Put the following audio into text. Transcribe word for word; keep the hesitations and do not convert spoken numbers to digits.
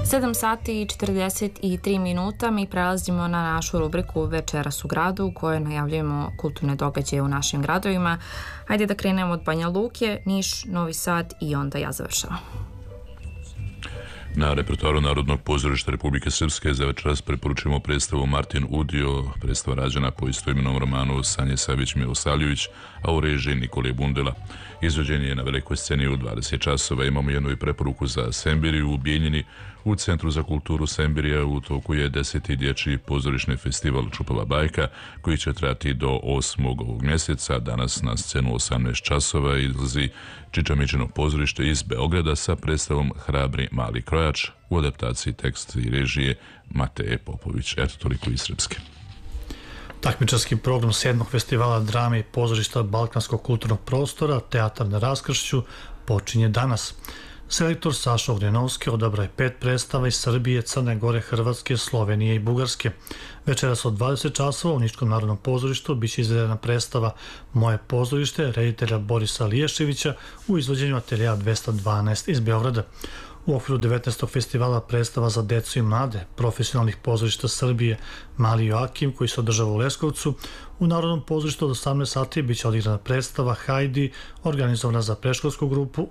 sedam sati i četrdeset tri minuta mi prelazimo na našu rubriku Večeras u gradu u kojoj najavljujemo kulturne događaje u našim gradovima. Hajde da krenemo od Banja Luke, Niš, Novi Sad i onda ja završavam. Na repertoaru Narodnog pozorišta Republike Srpske za večeras preporučujemo predstavu Martin Udio, predstava rađena po istoimenom romanu Sanje Savić-Milosavljević, a u režiji Nikole Bundela. Izvođenje je na velikoj sceni u dvadeset časova. Imamo jednu i preporuku za Sembiriju u Bijeljini. U Centru za kulturu Sembirija u toku je deseti dječji pozorišni festival Čupava bajka, koji će trajati do osmog ovog mjeseca. Danas na scenu osamnaest časova izlazi Čičamičino pozorište iz Beograda sa predstavom Hrabri mali krojač u adaptaciji tekst i režije Mateje Popović. Eto, toliko iz Srpske. Takmičarski program sedmog festivala drame i pozorišta Balkanskog kulturnog prostora Teatar na raskršću počinje danas. Selektor Saša Ogrenovski odabrao je pet predstava iz Srbije, Crne Gore, Hrvatske, Slovenije i Bugarske. Večeras od dvadeset časova u Niškom narodnom pozorištu biće izvedena predstava Moje pozorište reditelja Borisa Liješevića u izvođenju Ateljea dvesta dvanaest iz Beograda. U okviru devetnaestog festivala predstava za decu i mlade profesionalnih pozorišta Srbije Mali Joakim, koji se održava u Leskovcu, u Narodnom pozorištu od osamnaest sati biće odigrana predstava Hajdi, organizovana za predškolsku grupu